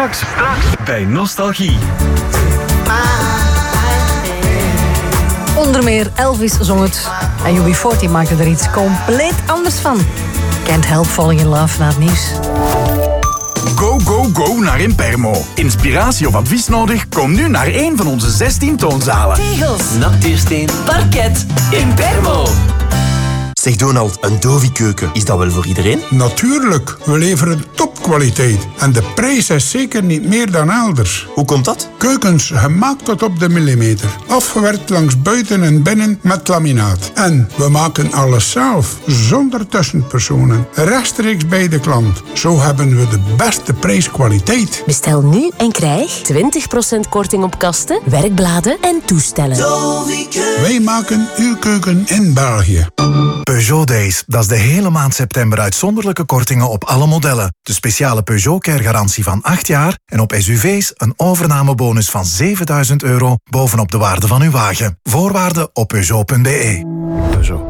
Straks bij Nostalgie. Onder meer Elvis zong het en UB40 maakte er iets compleet anders van. Can't help falling in love na het nieuws. Go, go, go naar Impermo. Inspiratie of advies nodig? Kom nu naar een van onze 16 toonzalen. Tegels, natuursteen, parket, Impermo. Zeg Donald, een Dovi-keuken, is dat wel voor iedereen? Natuurlijk, we leveren topkwaliteit. En de prijs is zeker niet meer dan elders. Hoe komt dat? Keukens gemaakt tot op de millimeter. Afgewerkt langs buiten en binnen met laminaat. En we maken alles zelf, zonder tussenpersonen. Rechtstreeks bij de klant. Zo hebben we de beste prijskwaliteit. Bestel nu en krijg 20% korting op kasten, werkbladen en toestellen. Wij maken uw keuken in België. Peugeot Days, dat is de hele maand september uitzonderlijke kortingen op alle modellen. De speciale Peugeot Care garantie van 8 jaar en op SUV's een overnamebonus van €7.000 bovenop de waarde van uw wagen. Voorwaarden op Peugeot.be. Peugeot.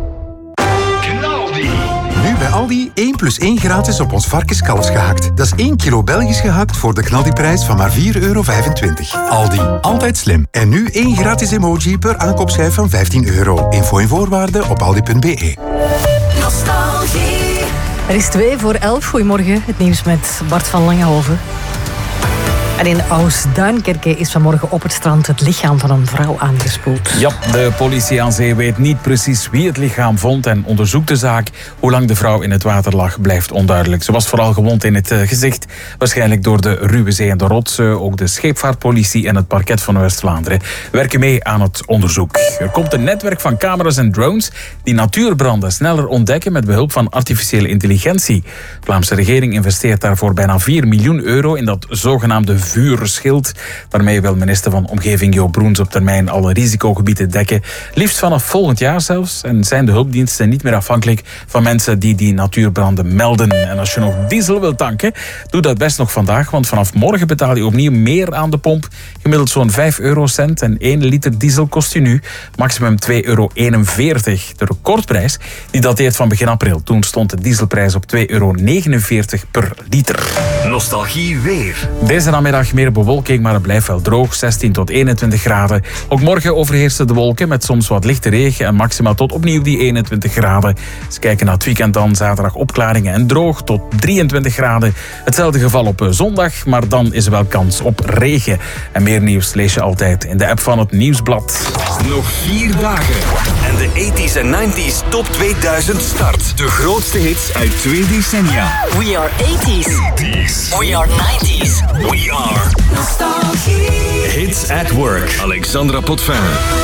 Nu bij Aldi 1+1 gratis op ons varkenskalfs gehakt. Dat is 1 kilo Belgisch gehakt voor de knaldiprijs van maar €4,25. Aldi, altijd slim. En nu 1 gratis emoji per aankoopschijf van €15. Info en voorwaarden op aldi.be. Nostalgie. Er is 2:11. Goedemorgen, het nieuws met Bart van Langehoven. En in Oostduinkerke is vanmorgen op het strand het lichaam van een vrouw aangespoeld. Ja, de politie aan zee weet niet precies wie het lichaam vond en onderzoekt de zaak. Hoe lang de vrouw in het water lag, blijft onduidelijk. Ze was vooral gewond in het gezicht, waarschijnlijk door de ruwe zee en de rotsen. Ook de scheepvaartpolitie en het parket van West-Vlaanderen werken mee aan het onderzoek. Er komt een netwerk van camera's en drones die natuurbranden sneller ontdekken met behulp van artificiële intelligentie. De Vlaamse regering investeert daarvoor bijna €4 miljoen in dat zogenaamde vuurschild. Daarmee wil minister van Omgeving Jo Broens op termijn alle risicogebieden dekken. Liefst vanaf volgend jaar zelfs. En zijn de hulpdiensten niet meer afhankelijk van mensen die natuurbranden melden. En als je nog diesel wilt tanken, doe dat best nog vandaag. Want vanaf morgen betaal je opnieuw meer aan de pomp. Gemiddeld zo'n 5 eurocent. En 1 liter diesel kost je nu maximum €2,41. De recordprijs die dateert van begin april. Toen stond de dieselprijs op €2,49 per liter. Nostalgie weer. Deze namiddag meer bewolking, maar het blijft wel droog. 16 tot 21 graden. Ook morgen overheersen de wolken met soms wat lichte regen en maximaal tot opnieuw die 21 graden. Als we kijken naar het weekend dan, zaterdag opklaringen en droog tot 23 graden. Hetzelfde geval op zondag, maar dan is er wel kans op regen. En meer nieuws lees je altijd in de app van het Nieuwsblad. Nog 4 dagen en de 80s en 90s Top 2000 start. De grootste hits uit 2 decennia. We are 80s. We are 90s. We are Nostalgie. Hits at Work. Alexandra Potvin.